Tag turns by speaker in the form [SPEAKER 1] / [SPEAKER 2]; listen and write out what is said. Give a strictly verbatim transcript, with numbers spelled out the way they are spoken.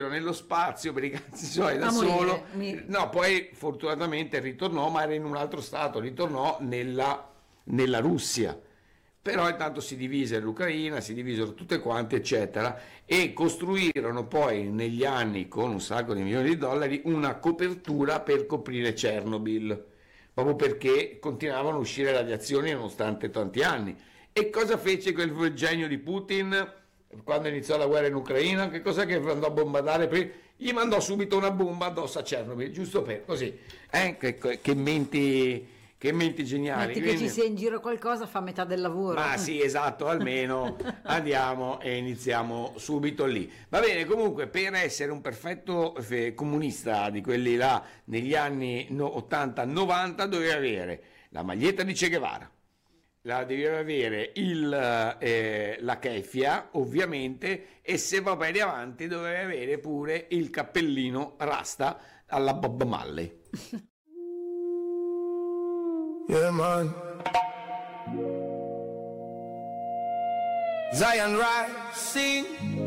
[SPEAKER 1] nello spazio per i cazzi suoi da
[SPEAKER 2] A morire,
[SPEAKER 1] solo.
[SPEAKER 2] mi-
[SPEAKER 1] No, poi fortunatamente ritornò, ma era in un altro stato, ritornò nella, nella Russia. Però intanto si divise l'Ucraina, si divisero tutte quante, eccetera, e costruirono poi negli anni, con un sacco di milioni di dollari, una copertura per coprire Chernobyl, proprio perché continuavano a uscire radiazioni nonostante tanti anni. E cosa fece quel genio di Putin quando iniziò la guerra in Ucraina? Che cos'è che andò a bombardare? Per- Gli mandò subito una bomba addosso a Chernobyl, giusto per così. Eh, che, che menti, che menti geniali.
[SPEAKER 2] Metti che
[SPEAKER 1] Quindi-
[SPEAKER 2] ci sia in giro qualcosa, fa metà del lavoro.
[SPEAKER 1] ma sì, esatto, almeno andiamo e iniziamo subito lì. Va bene, comunque, per essere un perfetto eh, comunista di quelli là negli anni no- ottanta novanta, dovevi avere la maglietta di Che Guevara, la devi avere il, eh, la keffia, ovviamente, e se va bene avanti dovevi avere pure il cappellino rasta alla Bob Marley.
[SPEAKER 3] Yeah, man. Zion rising,